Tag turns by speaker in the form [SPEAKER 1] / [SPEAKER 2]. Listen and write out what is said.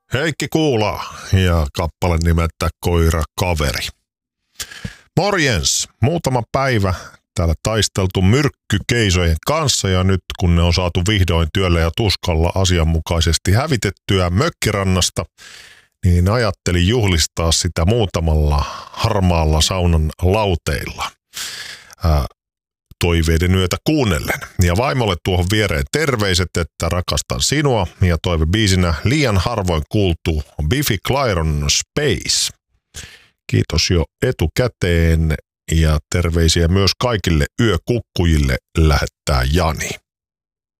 [SPEAKER 1] Heikki Kuula ja kappale nimeltä Koira kaveri. Morjens, muutama päivä täällä taisteltu myrkkykeisojen kanssa ja nyt kun ne on saatu vihdoin työllä ja tuskalla asianmukaisesti hävitettyä mökkirannasta, niin ajattelin juhlistaa sitä muutamalla harmaalla saunan lauteilla toiveiden yötä kuunnellen. Ja vaimolle tuohon viereen terveiset, että rakastan sinua, ja toivebiisinä liian harvoin kuultu Biffy Clyron Space. Kiitos jo etukäteen ja terveisiä myös kaikille yökukkujille lähettää Jani.